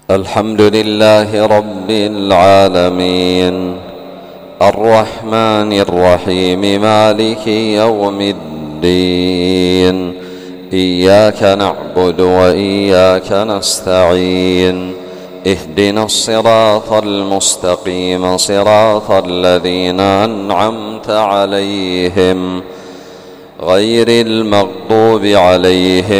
الحمد لله رب العالمين الرحمن الرحيم مالك يوم الدين إياك نعبد وإياك نستعين اهدنا الصراط المستقيم صراط الذين أنعمت عليهم غير المغضوب عليهم